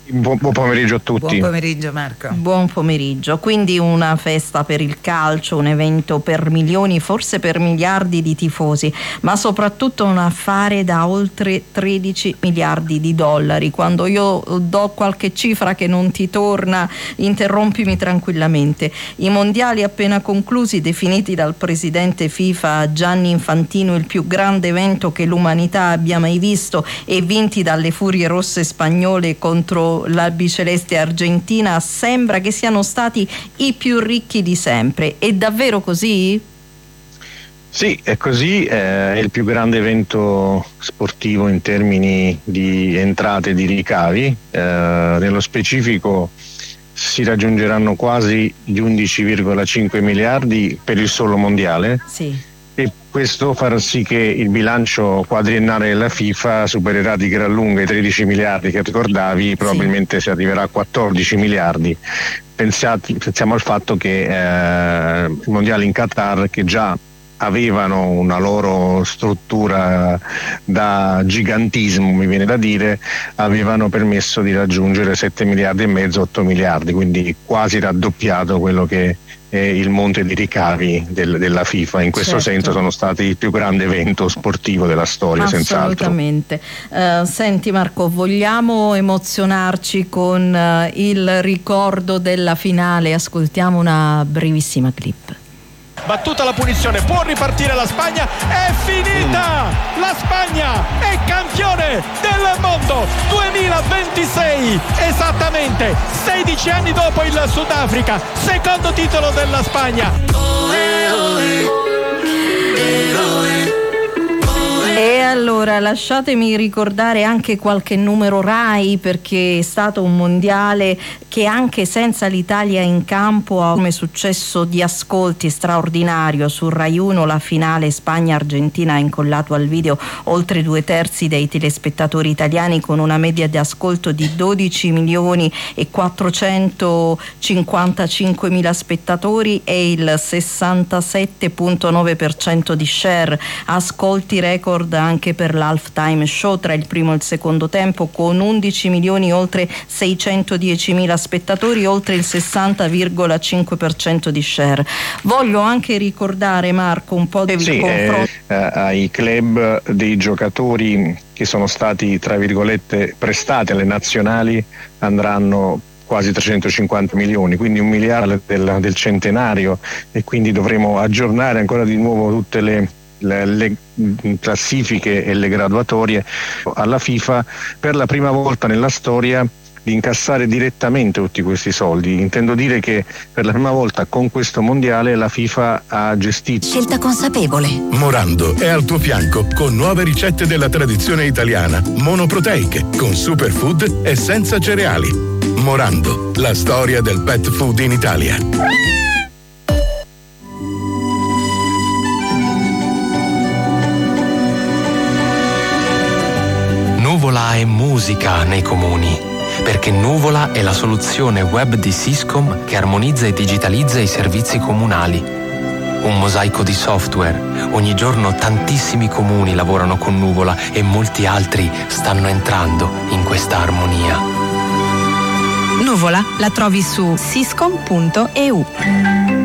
Buon pomeriggio a tutti. Buon pomeriggio Marco. Buon pomeriggio. Quindi una festa per il calcio, un evento per milioni, forse per miliardi di tifosi, ma soprattutto un affare da oltre 13 miliardi di dollari. Quando io do qualche cifra che non ti torna, interrompimi tranquillamente. I mondiali appena conclusi, definiti dal presidente FIFA Gianni Infantino il più grande evento che l'umanità abbia mai visto, e vinti dalle furie rosse spagnole contro l'albiceleste argentina, sembra che siano stati i più ricchi di sempre. È davvero così? Sì, è così, è il più grande evento sportivo in termini di entrate e di ricavi. Nello specifico si raggiungeranno quasi gli 11,5 miliardi per il solo mondiale. Sì. E questo farà sì che il bilancio quadriennale della FIFA supererà di gran lunga i 13 miliardi che ricordavi, probabilmente si arriverà a 14 miliardi. Pensiamo al fatto che i mondiali in Qatar, che già avevano una loro struttura da gigantismo, mi viene da dire, avevano permesso di raggiungere 7 miliardi e mezzo, 8 miliardi, quindi quasi raddoppiato quello che è il monte di ricavi della FIFA. In questo senso sono stati il più grande evento sportivo della storia, senz'altro. Assolutamente. Senti Marco, vogliamo emozionarci con il ricordo della finale? Ascoltiamo una brevissima clip. Battuta la punizione, può ripartire la Spagna, è finita! La Spagna è campione del mondo 2026, esattamente 16 anni dopo il Sudafrica, secondo titolo della Spagna. E allora lasciatemi ricordare anche qualche numero Rai, perché è stato un mondiale che anche senza l'Italia in campo ha come successo di ascolti straordinario. Su Rai 1 la finale Spagna-Argentina ha incollato al video oltre 2/3 dei telespettatori italiani, con una media di ascolto di 12 milioni e 455 mila spettatori e il 67,9% di share. Ascolti record anche per l'halftime show tra il primo e il secondo tempo, con 11 milioni oltre 610 mila spettatori, oltre il 60,5% di share. Voglio anche ricordare, Marco, un po' del confronto ai club dei giocatori che sono stati, tra virgolette, prestati alle nazionali, andranno quasi 350 milioni, quindi 1 miliardo del centenario, e quindi dovremo aggiornare ancora di nuovo tutte le classifiche e le graduatorie alla FIFA per la prima volta nella storia di incassare direttamente tutti questi soldi. Intendo dire che per la prima volta con questo mondiale la FIFA ha gestito. Scelta consapevole. Morando è al tuo fianco con nuove ricette della tradizione italiana, monoproteiche, con superfood e senza cereali. Morando, la storia del pet food in Italia. Nuvola è musica nei comuni, perché Nuvola è la soluzione web di Syscom che armonizza e digitalizza i servizi comunali. Un mosaico di software. Ogni giorno tantissimi comuni lavorano con Nuvola e molti altri stanno entrando in questa armonia. Nuvola la trovi su syscom.eu.